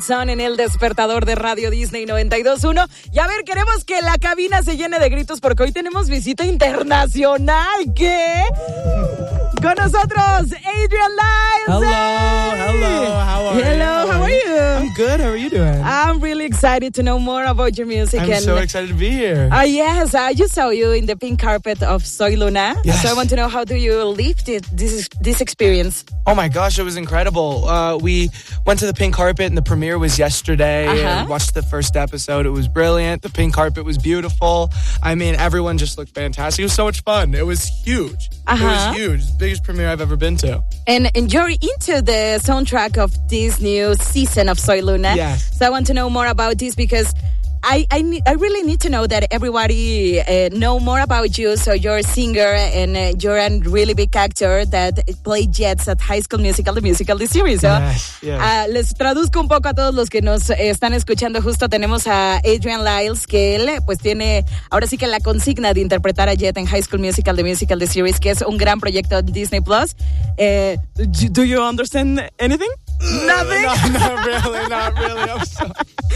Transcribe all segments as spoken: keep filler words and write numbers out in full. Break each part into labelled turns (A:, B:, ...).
A: Son en el despertador de Radio Disney noventa y dos punto uno. Y a ver, queremos que la cabina se llene de gritos porque hoy tenemos visita internacional. ¿Qué? Con nosotros, Adrian Lyles.
B: Hello, hello, how are you?
A: Hello, how are you?
B: I'm good, how are you doing?
A: I'm really excited to know more about your music.
B: I'm
A: and,
B: so excited to be here.
A: Uh, yes, I just saw you in the pink carpet of Soy Luna.
B: Yes.
A: So I want to know, how do you live this, this, this experience?
B: Oh my gosh, it was incredible. Uh, we went to the pink carpet and the premiere was yesterday.
A: Uh-huh.
B: And watched the first episode. It was brilliant. The pink carpet was beautiful. I mean, everyone just looked fantastic. It was so much fun. It was huge.
A: Uh-huh.
B: It was huge. The biggest premiere I've ever been to.
A: And, and you're into the soundtrack of this new season of Soy Luna.
B: Yes.
A: So I want to know more about this because I I, need, I really need to know that everybody uh, know more about you. So you're a singer and uh, you're a really big actor that played Jets at High School Musical, the musical, the series. ¿No?
B: Yes, yes.
A: Uh, les traduzco un poco a todos los que nos eh, están escuchando. Justo tenemos a Adrian Lyles, que él pues tiene ahora sí que la consigna de interpretar a Jet en High School Musical, the musical, the series, que es un gran proyecto de Disney Plus. Eh, do you understand anything? Nothing?
B: No, not really, not really. I'm sorry.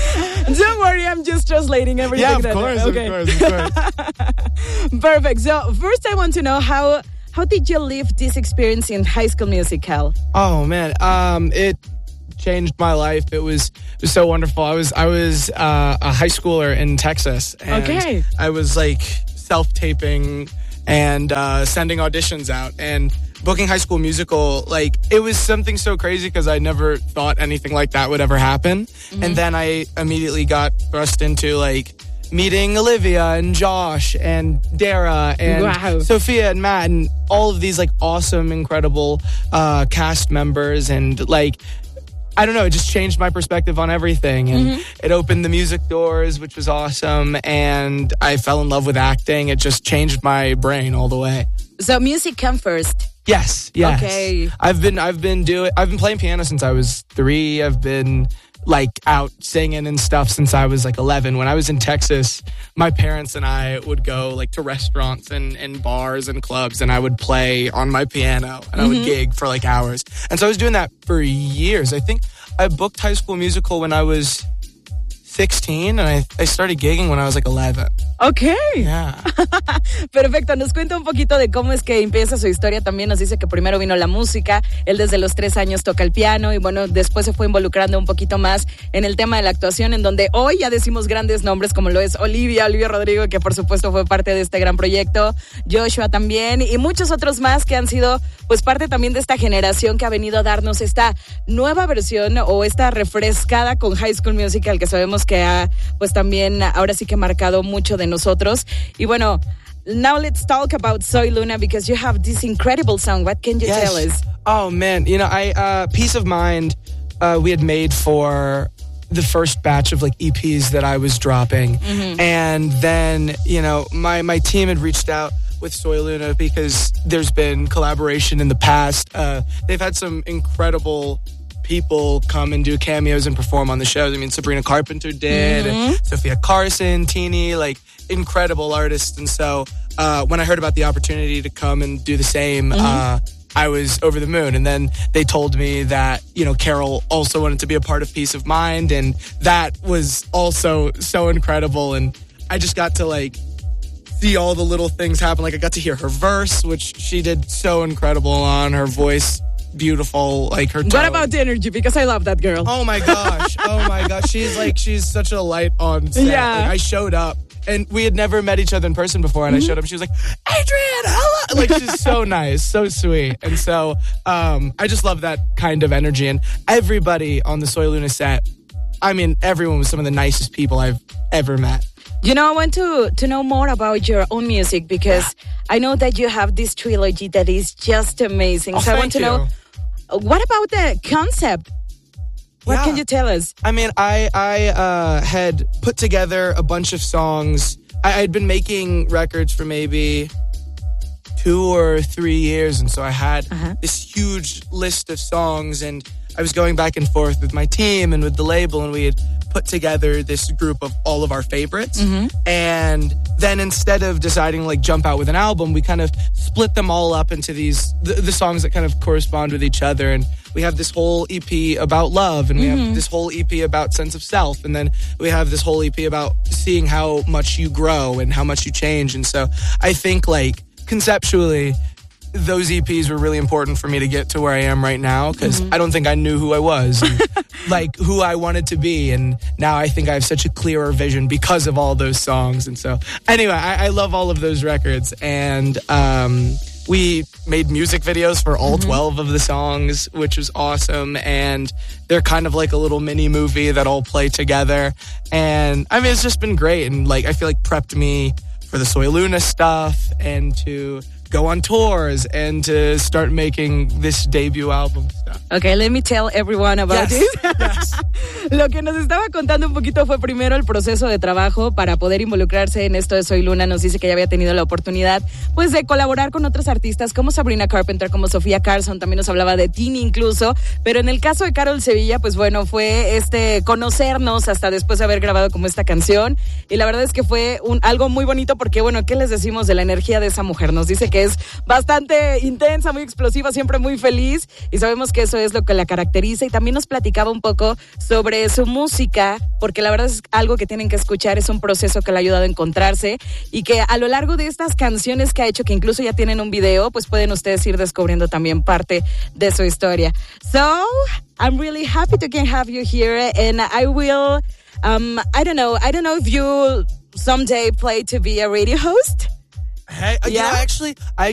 A: Don't worry, I'm just translating everything.
B: Yeah, of
A: that,
B: course,
A: okay.
B: of course, of course.
A: Perfect. So first I want to know how how did you live this experience in High School Musical?
B: Oh man, um, it changed my life. It was it was so wonderful. I was I was uh, a high schooler in Texas, and
A: okay.
B: I was like self-taping and uh, sending auditions out and booking High School Musical. Like, it was something so crazy because I never thought anything like that would ever happen. Mm-hmm. And then I immediately got thrust into like meeting Olivia and Josh and Dara and
A: wow.
B: Sophia and Matt and all of these like awesome, incredible uh, cast members. And like, I don't know, it just changed my perspective on everything. And mm-hmm. it opened the music doors, which was awesome. And I fell in love with acting. It just changed my brain all the way.
A: So music came first.
B: Yes, yes.
A: Okay.
B: I've been I've been doing I've been playing piano since I was three. I've been like out singing and stuff since I was like eleven. When I was in Texas, my parents and I would go like to restaurants and, and bars and clubs, and I would play on my piano and mm-hmm. I would gig for like hours. And so I was doing that for years. I think I booked High School Musical when I was sixteen, and I, I started gigging when I was like eleven.
A: Okay.
B: Yeah.
A: Perfecto. Nos cuenta un poquito de cómo es que empieza su historia. También nos dice que primero vino la música. Él desde los tres años toca el piano y bueno, después se fue involucrando un poquito más en el tema de la actuación, en donde hoy ya decimos grandes nombres como lo es Olivia, Olivia Rodrigo, que por supuesto fue parte de este gran proyecto, Joshua también y muchos otros más que han sido pues parte también de esta generación que ha venido a darnos esta nueva versión o esta refrescada con High School Musical, que sabemos que ha pues también ahora sí que marcado mucho de nosotros. Y bueno, now let's talk about Soy Luna because you have this incredible song. What can you
B: yes.
A: tell us?
B: Oh man, you know, I uh, Peace of Mind uh, we had made for the first batch of like E Ps that I was dropping. Mm-hmm. And then, you know, my, my team had reached out with Soy Luna because there's been collaboration in the past. Uh, they've had some incredible people come and do cameos and perform on the shows. I mean, Sabrina Carpenter did, mm-hmm. and Sophia Carson, Teeny, like incredible artists. And so uh, when I heard about the opportunity to come and do the same, mm-hmm. uh, I was over the moon. And then they told me that, you know, Carol also wanted to be a part of Peace of Mind. And that was also so incredible. And I just got to like see all the little things happen. Like I got to hear her verse, which she did so incredible on. Her voice, beautiful, like her tone.
A: What about the energy? Because I love that girl.
B: Oh my gosh. Oh my gosh. She's like, she's such a light on set.
A: Yeah.
B: Like, I showed up and we had never met each other in person before. And mm-hmm. I showed up. She was like, Adrian, hello. Like, she's so nice, so sweet. And so um, I just love that kind of energy. And everybody on the Soy Luna set, I mean, everyone was some of the nicest people I've ever met.
A: You know, I want to, to know more about your own music because yeah. I know that you have this trilogy that is just amazing.
B: Oh,
A: so I want to
B: you.
A: know, what about the concept? What
B: yeah.
A: can you tell us?
B: I mean, I I uh, had put together a bunch of songs. I had been making records for maybe two or three years. And so I had uh-huh. this huge list of songs, and I was going back and forth with my team and with the label, and we had put together this group of all of our favorites. Mm-hmm. And then instead of deciding like jump out with an album, we kind of split them all up into these, the, the songs that kind of correspond with each other. And we have this whole E P about love, and we mm-hmm. have this whole E P about sense of self, and then we have this whole E P about seeing how much you grow and how much you change. And so I think, like, conceptually, those E Ps were really important for me to get to where I am right now, because mm-hmm. I don't think I knew who I was, and, like, who I wanted to be. And now I think I have such a clearer vision because of all those songs. And so anyway, I, I love all of those records. And um, we made music videos for all mm-hmm. twelve of the songs, which was awesome. And they're kind of like a little mini movie that all play together. And I mean, it's just been great. And, like, I feel like prepped me for the Soy Luna stuff and to go on tours and to start making this debut album stuff.
A: Okay, let me tell everyone about
B: yes,
A: this.
B: Yes.
A: Lo que nos estaba contando un poquito fue primero el proceso de trabajo para poder involucrarse en esto de Soy Luna. Nos dice que ya había tenido la oportunidad, pues, de colaborar con otros artistas como Sabrina Carpenter, como Sofía Carson. También nos hablaba de Tini incluso. Pero en el caso de Carol Sevilla, pues bueno, fue este conocernos hasta después de haber grabado como esta canción. Y la verdad es que fue un, algo muy bonito porque, bueno, ¿qué les decimos de la energía de esa mujer? Nos dice que es bastante intensa, muy explosiva, siempre muy feliz, y sabemos que eso es lo que la caracteriza. Y también nos platicaba un poco sobre su música, porque la verdad es algo que tienen que escuchar, es un proceso que le ha ayudado a encontrarse, y que a lo largo de estas canciones que ha hecho, que incluso ya tienen un video, pues pueden ustedes ir descubriendo también parte de su historia. So, I'm really happy to can have you here, and I will, um, I don't know, I don't know if you someday play to be a radio host.
B: Hey,
A: yeah,
B: you know, actually, I